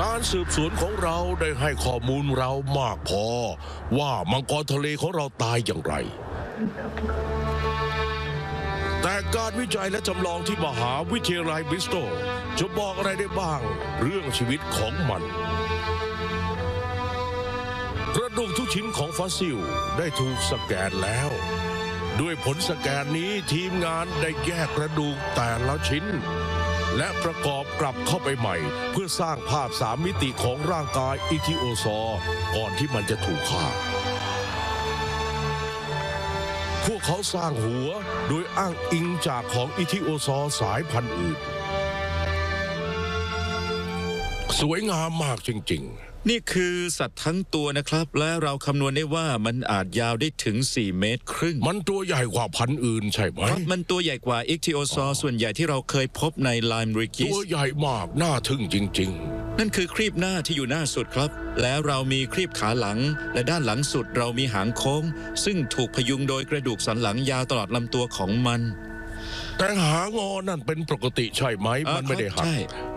การสืบสวนของเราได้ให้ข้อมูลเรามากพอว่ามังกรทะเลของเราตายอย่างไรแต่การวิจัยและจำลองที่มหาวิทยาลัยบริสตอลจะบอกอะไรได้บ้างเรื่องชีวิตของมันกระดูกทุกชิ้นของฟอสซิลได้ถูกสแกนแล้วด้วยผลสแกนนี้ทีมงานได้แยกกระดูกแต่ละชิ้นและประกอบกลับเข้าไปใหม่เพื่อสร้างภาพ3 มิติของร่างกายอิทิโอซอร์ก่อนที่มันจะถูกฆ่าพวกเขาสร้างหัวโดยอ้างอิงจากของอิทิโอซอร์สายพันธุ์อื่นสวยงามมากจริงๆนี่คือสัตว์ทั้งตัวนะครับและเราคำนวณได้ว่ามันอาจยาวได้ถึง4 เมตรครึ่งมันตัวใหญ่กว่าพันธุ์อื่นใช่ไหมมันตัวใหญ่กว่าอิคทิโอซอร์ส่วนใหญ่ที่เราเคยพบในไลม์ริกิสตัวใหญ่มากน่าทึ่งจริงๆนั่นคือครีบหน้าที่อยู่หน้าสุดครับแล้วเรามีครีบขาหลังและด้านหลังสุดเรามีหางโค้งซึ่งถูกพยุงโดยกระดูกสันหลังยาวตลอดลำตัวของมันแต่หางอนั่นเป็นปกติใช่ไหมมันไม่ได้หัก